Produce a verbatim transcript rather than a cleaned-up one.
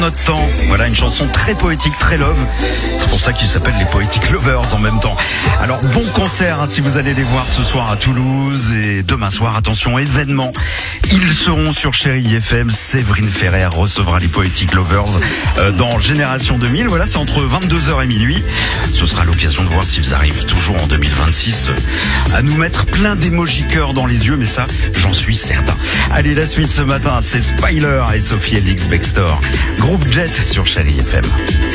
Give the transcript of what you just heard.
Notre temps, voilà une chanson très poétique, très love. C'est pour ça qu'ils s'appellent les Poetic Lovers en même temps. Alors bon concert hein, si vous allez les voir ce soir à Toulouse et demain soir, attention événement. Ils seront sur Chérie F M. Séverine Ferrer recevra les Poetic Lovers euh, dans Génération deux mille. Voilà, c'est entre vingt-deux heures et minuit. Ce sera l'occasion de voir s'ils arrivent toujours en deux mille vingt-six euh, à nous mettre plein d'émojis cœur dans les yeux, mais ça, j'en suis certain. Allez, la suite ce matin, c'est Spyler et Sophie Elix Bextor. Groupe Jet sur Chérie F M.